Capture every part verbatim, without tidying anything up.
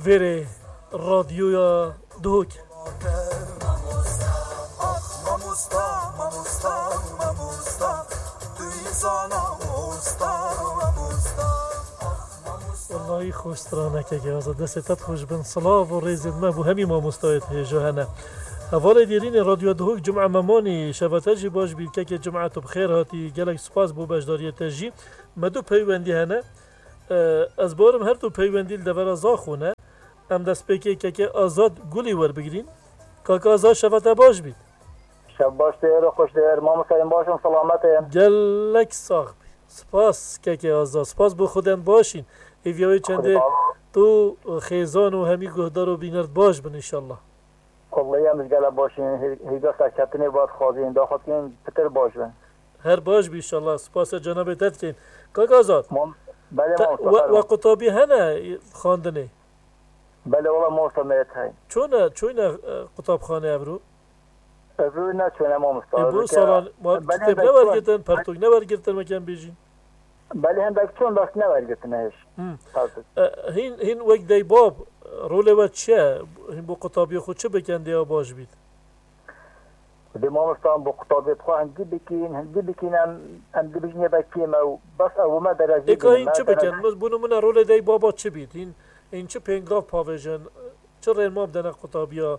ویره رادیویا دوک والله خوشترانه که گازه دستت خوش بن صلاة و ریزید ما بو همی ما مستایت هجاهنه اوال دیرین رادیو دهوک جمعه ممانی شبته جی باش بید که جمعه تو بخیر هاتی گلک سپاس بو بجداری تجی مدو پیوندی هنه از بارم هر تو پیوندی لدور زاخونه ام دست پیکی که آزاد گلی ور بگیرین که آزاد شبته باش بید شب باش دیر و خوش دیر ما مسلم باشم سلامتیم گلک ساخ بید سپاس که آزاد سپاس بو خودن باشین ایویای چنده تو خیزان و همی گهدار و بینرد باش بن انشالله والله همش گله باشین هیگا سرکتنی باید خوازین داخل کن پتر باش بن هر باش بی انشالله سپاس جناب تد کن که آزاد بله ما و قطابی هنه خواندنه بله والله ما سمیت های چونه چونه قطاب خانه ابرو ابرو نه چونه ما مستعد ابرو سالان ما کتاب نورگیتن پرتوک نورگیتن مکان بیجین بله هم دک چون دست نورگیتنهش هین هین وقت دی باب رول و چه هین بو قطابی خود چه بکنده یا باش بید دی ما مستعد بو قطابی خواه هندی بکین هندی بکین هم هندی بجنه بکیم او بس او ما درجه ایکا هین چه بکن بونو من رول دی بابا چه بید هین این چه پنگاف پاویژن چه ریماب دنه قطابی ها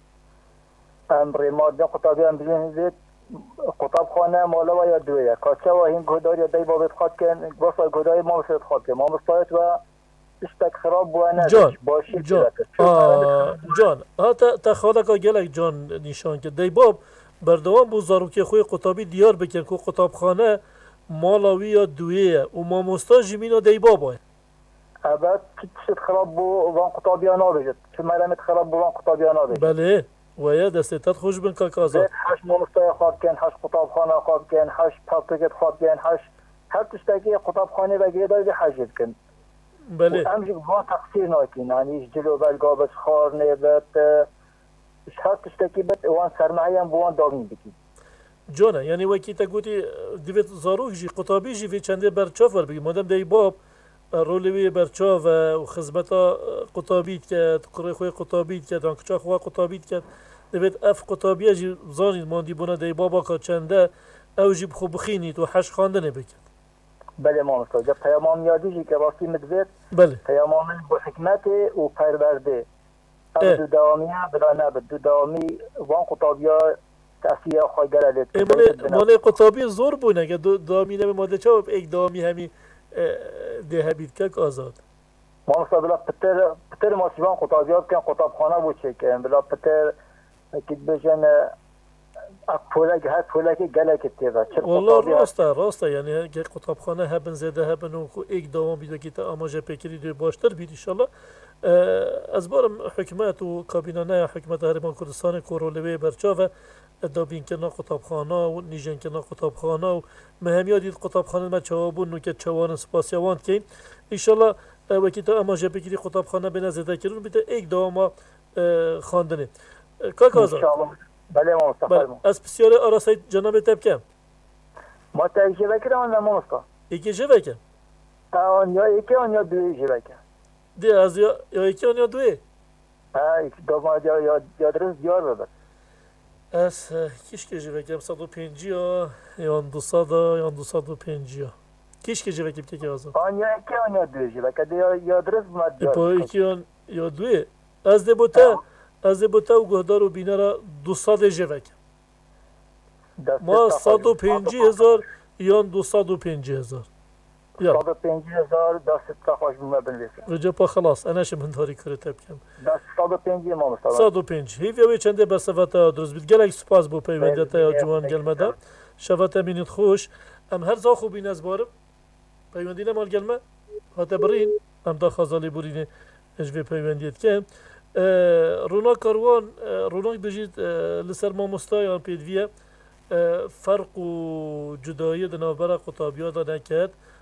ام ریماب دن قطابی هم بجنه زید قطاب خانه مالا و یا دویه کاچه و هین گهدار یا دی بابت خواد کن باسا گهدار ما مسید خواد کن ما مستایت و اشتک خراب بوه نداشت جان باشی جان جان ها تا خاله که گلک جان نشان که دی باب بردوان بو زاروکی خوی قطابی دیار بکن که قطاب خانه مالاوی یا دویه و ما مستا جمینو دی بابا ابد کتشت خراب بو وان قطابی ها نابجد چون مرمت خراب بو وان قطابی ها نابجد بله ویا دستت خوش بن که کازاد هش مستای خواب کن هش قطاب خانه خواب کن هش پرتوکت خواب کن هش هر تشتاکی قطاب خانه بگیره داری حجید کن بله و امجی با تقصیر ناکن یعنی جلو بلگا بس خار نیبت هر تشتاکی بت وان سرمایه هم بوان داغین بکی جانه یعنی وکی تا گوتی دویت زاروک جی قطابی جی وی چنده برچاف ور بگی مادم دی باب رولوی برچاف و خدمتا قطابیت کرد کره خوی قطابیت کرد آنکچا خواه قطابیت کرد دویت اف قطابیه جی زانید ماندی بونه دی بابا که چنده او جی بخو بخینید و حش خواندنه بکرد بله ما مستاجب پیامام یادی جی که راستی مدوید بله پیامام با حکمت و پرورده او دو دوامیه بلا نبود دو دوامی وان قطابیه تأثیر خواهی گرده ماله قطابی زور بونه که دو دوامی نمی ماده چه ایک دوامی همی ده هبید که آزاد ما مستاجب بلا پتر پتر ماسیوان قطابیه بکن قطاب خانه بود چه کن بلا پتر اکید بجن پولک هر پولک گلک تیزه والله راسته راسته یعنی که قطابخانه هبن زده هبن و ایک دوام بیده که تا آماجه پیکری دوی باشتر بید انشالله از بارم حکمت و کابینانه حکمت هرمان کردستان کورولوی برچاوه دابین کنا قطابخانه و نیجن کنا قطابخانه و مهمی دید قطابخانه ما چوابون و که چوان سپاسیواند که انشالله وکی تا آماجه پیکری قطابخانه بنا زده کرون بیده ایک دوام خواندنه که کازاد بله ما مستقبل ما از بسیار آراسای جناب تبکم ما تا ایکی بکرم آن ما مستقبل ایکی جه بکم آن یا ایکی آن یا دوی جه بکم دی از یا ایکی آن یا دوی ایکی دو ما یا درست دیار ببر از کیش که جه بکم صد و پنجی یا یا دو صد یا دو صد و پنجی یا کیش که جه بکم که که آزاد آن یا ایکی آن یا دوی جه بکم یا درست ما دیار بکم ایکی آن یا دوی از دی بوتا از بوتا و گهدار و بینه را دو صد جوک ما صد و پنجی هزار یا دو صد و پنجی هزار صد و پنجی هزار دست تا خوش بومه بنویسم رجا خلاص انش من داری کره تبکم دست صد و پنجی ما مستقبل صد و پنج هیوی چنده بسفتا درست بید گلک سپاس بو پیوندتا یا جوان گلمده شفت امینید خوش ام هر زا خوبین از بارم پیوندینه مال گلمه هاته برین ام دا خازالی برینه اجوی پیوندیت که رونا کاروان رونا بجید لسر ما مستایان پیدویه فرق و جدایی دنابرا قطابیات نکرد